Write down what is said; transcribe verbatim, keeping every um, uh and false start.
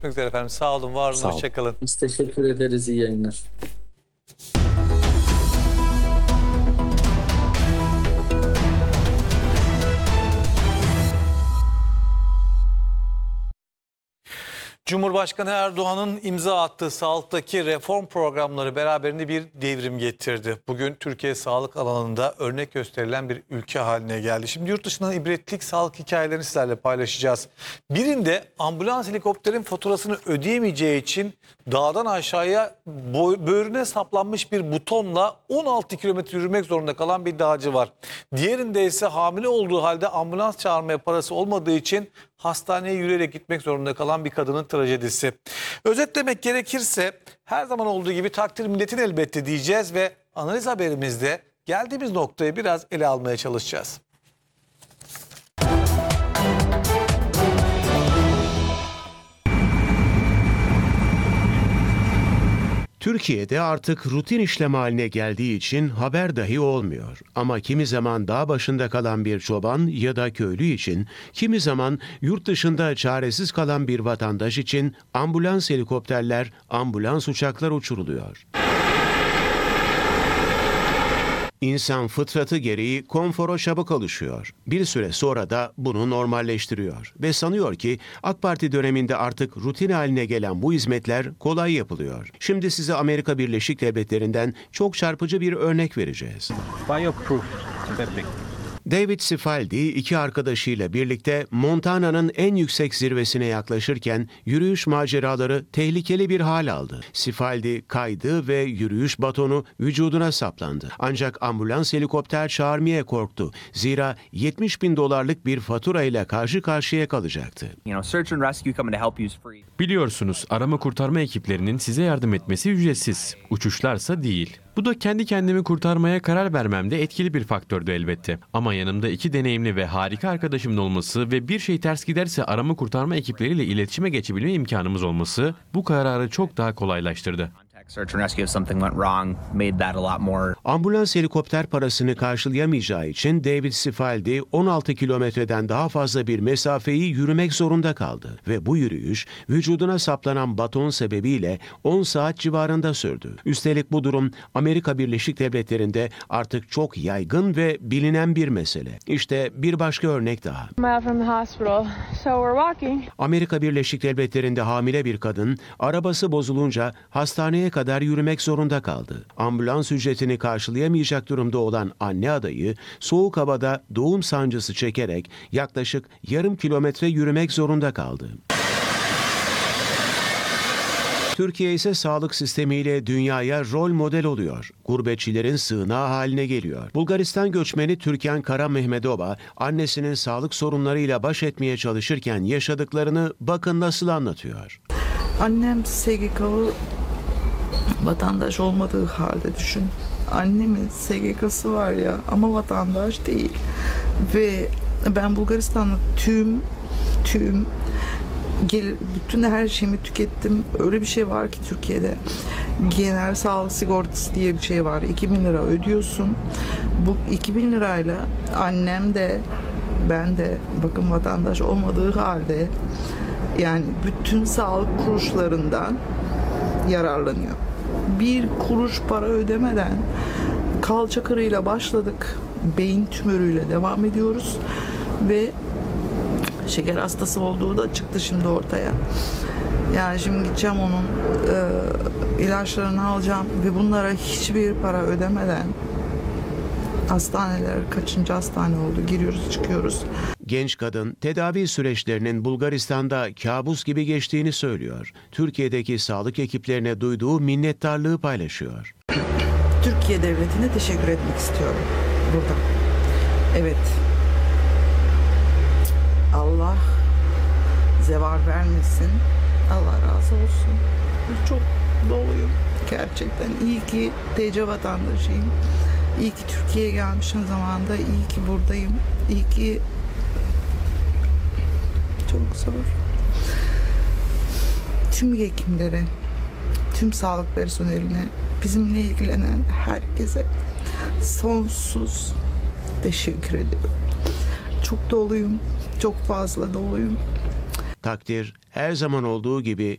Görüşmek üzere efendim. Sağ olun, var olun, Sağ olun. hoşçakalın. Biz teşekkür ederiz. İyi yayınlar. Cumhurbaşkanı Erdoğan'ın imza attığı sağlıktaki reform programları beraberinde bir devrim getirdi. Bugün Türkiye sağlık alanında örnek gösterilen bir ülke haline geldi. Şimdi yurt dışından ibretlik sağlık hikayelerini sizlerle paylaşacağız. Birinde ambulans helikopterin faturasını ödeyemeyeceği için dağdan aşağıya böğrüne saplanmış bir butonla on altı kilometre yürümek zorunda kalan bir dağcı var. Diğerinde ise hamile olduğu halde ambulans çağırmaya parası olmadığı için hastaneye yürüyerek gitmek zorunda kalan bir kadının trajedisi. Özetlemek gerekirse her zaman olduğu gibi takdir milletin elbette diyeceğiz ve analiz haberimizde geldiğimiz noktayı biraz ele almaya çalışacağız. Türkiye'de artık rutin işlem haline geldiği için haber dahi olmuyor. Ama kimi zaman dağ başında kalan bir çoban ya da köylü için, kimi zaman yurt dışında çaresiz kalan bir vatandaş için ambulans helikopterler, ambulans uçaklar uçuruluyor. İnsan fıtratı gereği konfora çabuk alışıyor. Bir süre sonra da bunu normalleştiriyor ve sanıyor ki AK Parti döneminde artık rutin haline gelen bu hizmetler kolay yapılıyor. Şimdi size Amerika Birleşik Devletleri'nden çok çarpıcı bir örnek vereceğiz. Bioproof. David Cifaldi iki arkadaşıyla birlikte Montana'nın en yüksek zirvesine yaklaşırken yürüyüş maceraları tehlikeli bir hal aldı. Cifaldi kaydı ve yürüyüş batonu vücuduna saplandı. Ancak ambulans helikopter çağırmaya korktu. Zira yetmiş bin dolarlık bir fatura ile karşı karşıya kalacaktı. Biliyorsunuz, arama kurtarma ekiplerinin size yardım etmesi ücretsiz. Uçuşlarsa değil. Bu da kendi kendimi kurtarmaya karar vermemde etkili bir faktördü elbette. Ama yanımda iki deneyimli ve harika arkadaşımın olması ve bir şey ters giderse arama kurtarma ekipleriyle iletişime geçebilme imkanımız olması bu kararı çok daha kolaylaştırdı. Ambulans helikopter parasını karşılayamayacağı için David Cifaldi on altı kilometreden daha fazla bir mesafeyi yürümek zorunda kaldı. Ve bu yürüyüş vücuduna saplanan baton sebebiyle on saat civarında sürdü. Üstelik bu durum Amerika Birleşik Devletleri'nde artık çok yaygın ve bilinen bir mesele. İşte bir başka örnek daha. Amerika Birleşik Devletleri'nde hamile bir kadın arabası bozulunca hastaneye kadar yürümek zorunda kaldı. Ambulans ücretini karşılayamayacak durumda olan anne adayı soğuk havada doğum sancısı çekerek yaklaşık yarım kilometre yürümek zorunda kaldı. Türkiye ise sağlık sistemiyle dünyaya rol model oluyor. Gurbetçilerin sığınağı haline geliyor. Bulgaristan göçmeni Türkan Karamehmedova, annesinin sağlık sorunlarıyla baş etmeye çalışırken yaşadıklarını bakın nasıl anlatıyor. Annem S G K'lı vatandaş olmadığı halde düşün. Annemin S G K'sı var ya ama vatandaş değil. Ve ben Bulgaristan'da tüm tüm gel, bütün her şeyimi tükettim. Öyle bir şey var ki Türkiye'de. Genel sağlık sigortası diye bir şey var. iki bin lira ödüyorsun. Bu iki bin lirayla annem de ben de bakın vatandaş olmadığı halde yani bütün sağlık kuruluşlarından yararlanıyor. Bir kuruş para ödemeden kalça kırığıyla başladık. Beyin tümörüyle devam ediyoruz ve şeker hastası olduğu da çıktı şimdi ortaya. Yani şimdi gideceğim onun e, ilaçlarını alacağım ve bunlara hiçbir para ödemeden hastaneler kaçıncı hastane oldu, giriyoruz çıkıyoruz. Genç kadın tedavi süreçlerinin Bulgaristan'da kabus gibi geçtiğini söylüyor. Türkiye'deki sağlık ekiplerine duyduğu minnettarlığı paylaşıyor. Türkiye Devleti'ne teşekkür etmek istiyorum burada. Evet. Allah zeval vermesin. Allah razı olsun. Çok doluyum. Gerçekten iyi ki T C vatandaşıyım. İyi ki Türkiye'ye gelmişim zamanında. İyi ki buradayım. İyi ki çok zor. Tüm hekimlere, tüm sağlık personeline, bizimle ilgilenen herkese sonsuz teşekkür ediyorum. Çok doluyum, çok fazla doluyum. Takdir her zaman olduğu gibi